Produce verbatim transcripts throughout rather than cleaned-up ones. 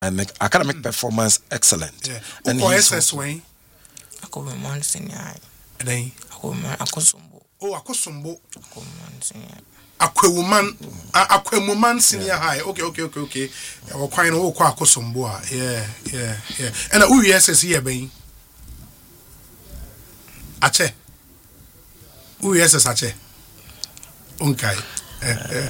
and academic mm. performance excellent. Yeah. And S S way. I go with one senior. And then I go with Akosombo. Oh, Akosombo. I go with one senior. Aquaman, Aquaman senior high. Okay, okay, okay, okay. We're quite all quite Akosombo. Yeah, yeah, yeah. And who yes is here, baby? Ache. Who yes is Ache? Okay. I,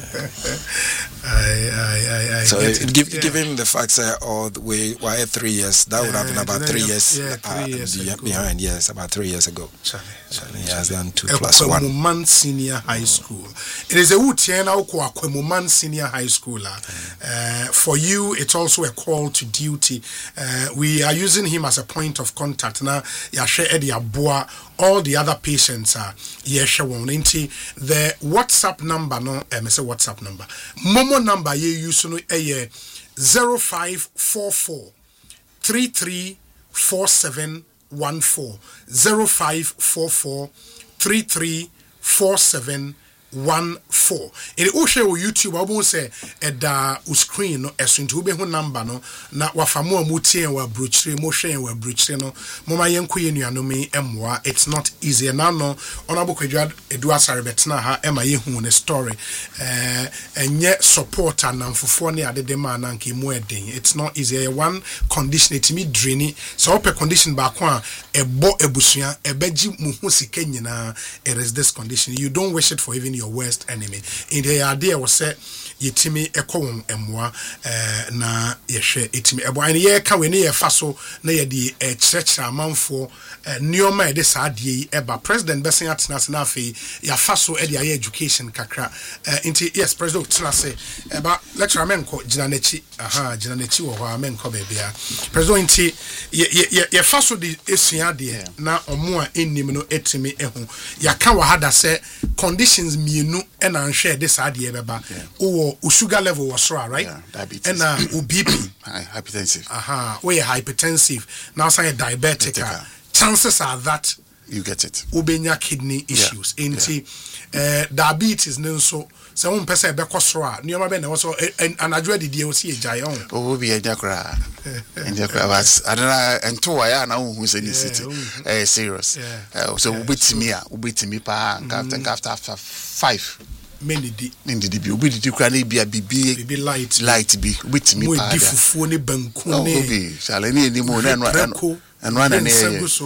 I, I, so it, give, yeah. given the fact that all the way were well, three years, that would have been about three years, yeah, three uh, years be, behind. Yes, about three years ago. Charlie, Charlie, he has done two a plus one. Akwemuman Senior High School. It is a Utiena Akwemuman Senior High School. Uh, for you, it's also a call to duty. Uh, we are using him as a point of contact. Now, Yashe Edi Abua, all the other patients are Yesha Woninti. The WhatsApp number, no, I say WhatsApp number. Momo number ye use no a zero five four four three three four seven one four zero five four four three three four seven one four. In the Osha YouTube, I won't say at the screen no as into be number no na wafamo muti and wa bruchere motion and wa bruchere no mama yanku yenu anomi emwa. It's not easy now no honorable Kwadwo Edua Sarebetna ha ema ye hu ne story eh enye support and namfofo ne ade de ma na nka mu eden. It's not easy. One condition it me drainy so op condition ba ko a ebo ebusua ebeji mu hu sika nyina. It is this condition. You don't wish it for even your worst enemy. In the idea was say yetimi ekowon emwa eh na yehwe etimi ebo an ye ka we ne ye fa so na ye di e church amanfo nioma e de saadie eba president besen atena se na afi ya fa so e de aye education kakra inti yes president tena se eba lecturer menko gina nachi aha gina nachi wo ho menko be bia president inti ye ye fa so di esua de na omo a ennim no etimi ehu ya ka wa hada se conditions mienu and an share this idea beba or sugar level was right, yeah, diabetes and uh B P hypertensive. Aha, we hypertensive now say diabetic. Uh, chances are that you get it. Ubenya kidney issues. Yeah. Inti yeah. uh, diabetes no so so one person be kosra nioma be na so and adwa didi o see jai on. Oh be jakra. And jakra was I don't know and to ya na hu say ni city. Eh serious. Uh, so ubetimi a ubetimi pa after after five many di ndi di bi obi di kura na bia bibi bibi light light bi ubetimi pa mo di fufuo ne banku ne obi chale ni ni mo na no eno na ne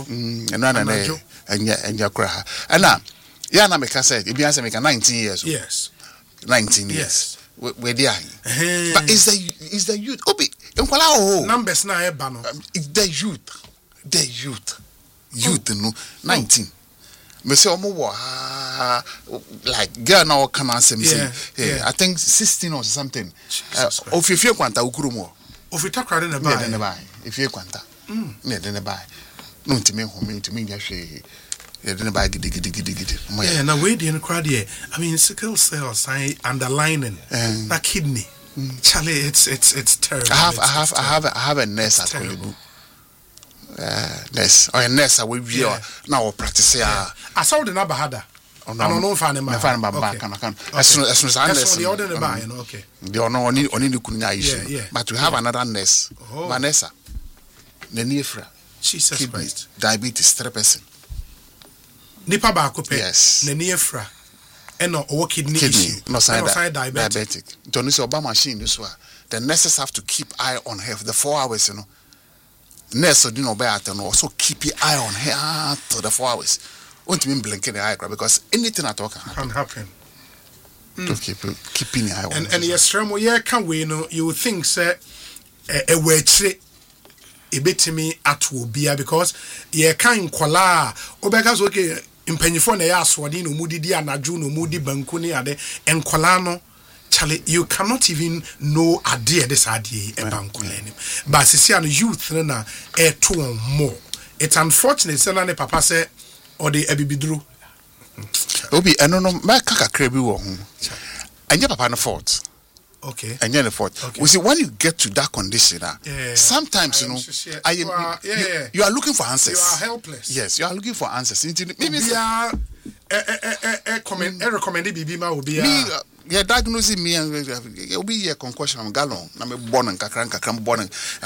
eno na ne enya enya kura ha ana ya na meka say ebi answer meka nineteen years. Yes, nineteen years we dey ahí but is the is the youth obi enkwala o numbers na e ba no it's the youth the youth youth no nineteen me say omo wo like girl now can answer me say yeah I think sixteen or something ofifie kwanta ukuru mo ofita krade na ba na ba ifie kwanta mm na de na ba no ntimi ho me ntimi nya hwe yeah de na ba gidi gidi gidi gidi yeah na we dey na krade I mean sickle cells I underlining that kidney Charlie it's it's it's terrible. I have I have I have I have a nurse at Kolebu. Uh, nurse or a nurse we we now practice ya I saw the number had I don't know if I am fan back can can as soon as soon as the order buy okay they are no only only the kunya issue but we have another nurse Vanessa Nenifra Jesus Christ diabetes three percent nipa ba ko pe yes Nenifra and or kidney issue no side diabetic, diabetic. Don't you see Obama machine this one the nurses have to keep eye on her for the four hours you know nurse do no better and also keep your eye on her to the four hours won't mean blinking the eye because anything at all can happen, can happen. Mm. To keep keeping your eye on and and yes remo yeah can we know you would think say a wetche e betimi atu obia because ye kan kwala obeka so okay impanyifo na ya aswode no mudidi anaju no mudi banku ne ade enkwala no Charlie, you cannot even know idea this idea about Kuleni. But Sisian youth na e two more. It's unfortunate say na papa say or the ebibidru. Obi I don't know my kaka krebi wo hu. Anya papa no fault. Okay. Anya no fault. Okay. We see when you get to that condition uh, yeah, sometimes you know sure. I, you, are, yeah, you, yeah. you are looking for answers. You are helpless. Yes, you are looking for answers. Maybe eh eh eh eh comment eh recommend bibi ma obi me yeah, diagnosing me and you'll be a concussion gallon. I'm a born and kakran kakram born.